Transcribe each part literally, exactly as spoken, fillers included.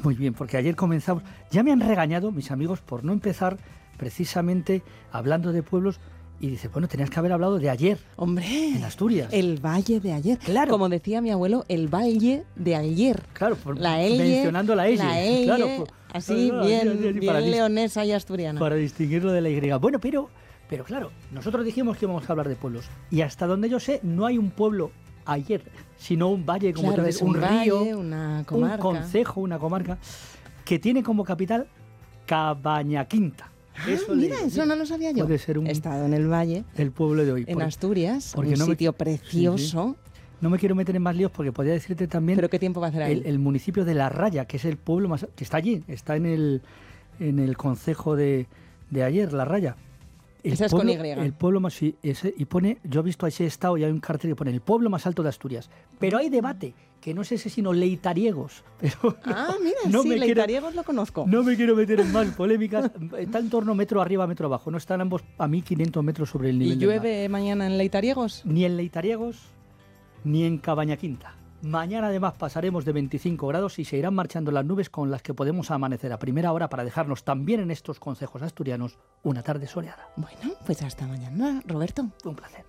Muy bien, porque ayer comenzamos... Ya me han regañado mis amigos por no empezar precisamente hablando de pueblos. Y dice, bueno, tenías que haber hablado de ayer. Hombre, en Asturias. El valle de ayer. Claro. Como decía mi abuelo, el valle de ayer. Claro, por, la elle, mencionando la elle. La elle, claro, por, así, claro, bien, así, así, bien leonesa y asturiana. Para distinguirlo de la Y. Bueno, pero, pero claro, nosotros dijimos que íbamos a hablar de pueblos. Y hasta donde yo sé, no hay un pueblo ayer, sino un valle, como claro, tú dices, un, un valle, río, una comarca. un concejo, una comarca, que tiene como capital Cabañaquinta. Ah, eso mira, le, eso no lo sabía yo. Puede ser un, He estado en el valle, el pueblo de hoy. en por, Asturias, porque un no sitio me, precioso. Sí, sí. No me quiero meter en más líos porque podría decirte también... ¿Pero qué tiempo va a hacer ahí? El, el municipio de La Raya, que es el pueblo más... que está allí, está en el, en el concejo de, de ayer, La Raya. El Ese es pueblo, con Y. El pueblo más... Sí, ese, y pone... Yo he visto ese estado y hay un cartel que pone el pueblo más alto de Asturias. Pero hay debate, que no es ese sino Leitariegos. Pero ah, mira, no sí, me Leitariegos quiero, lo conozco. No me quiero meter en más polémicas. Está en torno metro arriba, metro abajo. No están ambos a mil quinientos metros sobre el nivel del mar. ¿Y llueve llueve mañana en Leitariegos? Ni en Leitariegos, ni en Cabañaquinta. Mañana además pasaremos de veinticinco grados y se irán marchando las nubes con las que podemos amanecer a primera hora para dejarnos también en estos concejos asturianos una tarde soleada. Bueno, pues hasta mañana, Roberto. Un placer.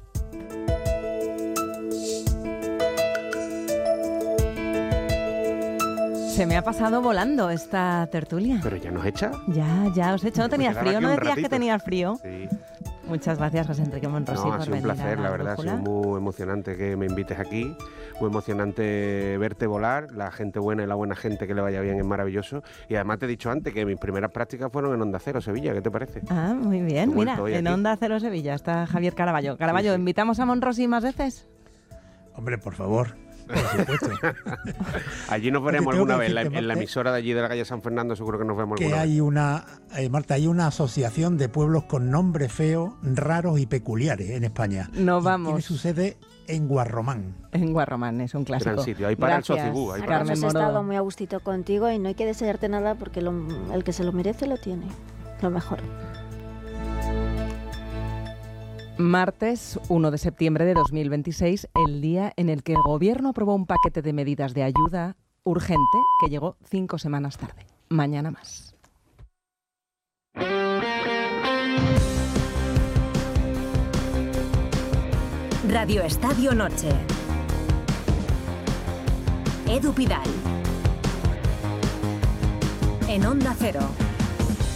Se me ha pasado volando esta tertulia. ¿Pero ya nos echa? Ya, ya os he hecho. ¿No tenías frío? ¿No decías ratito. que tenías frío? Sí. Muchas gracias, José Enrique Monrosí, No, ha por sido un venir placer, a la verdad. Brújula. Ha sido muy emocionante que me invites aquí. Muy emocionante verte volar. La gente buena y la buena gente que le vaya bien es maravilloso. Y además te he dicho antes que mis primeras prácticas fueron en Onda Cero, Sevilla. ¿Qué te parece? Ah, muy bien. He Mira, vuelto hoy en aquí. Onda Cero Sevilla está Javier Caraballo. Caraballo, Sí, sí. ¿invitamos a Monrosí más veces? Hombre, por favor. Por supuesto. Allí nos veremos Porque tengo alguna que vez. En la, decirte, en la Marta, emisora de allí de la calle San Fernando seguro que nos vemos que alguna hay vez. una, eh, Marta, hay una asociación de pueblos con nombres feos, raros y peculiares en España. No Y vamos. tiene su sede en Guarromán. En Guarromán, es un clásico. Gran sitio. Ahí para Gracias, el Socibú. Ahí para Carmen Hemos Moro. estado muy a gustito contigo y no hay que desearte nada porque lo- el que se lo merece lo tiene. Lo mejor. Martes uno de septiembre de dos mil veintiséis, el día en el que el Gobierno aprobó un paquete de medidas de ayuda urgente que llegó cinco semanas tarde. Mañana más. Radio Estadio Noche. Edu Pidal. En Onda Cero.